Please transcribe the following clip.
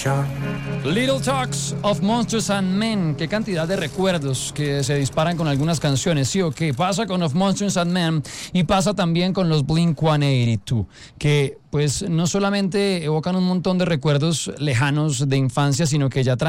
Little Talks of Monsters and Men. Qué cantidad de recuerdos que se disparan con algunas canciones. Sí, o qué pasa con Of Monsters and Men y pasa también con los Blink-182, que pues no solamente evocan un montón de recuerdos lejanos de infancia, sino que ya traen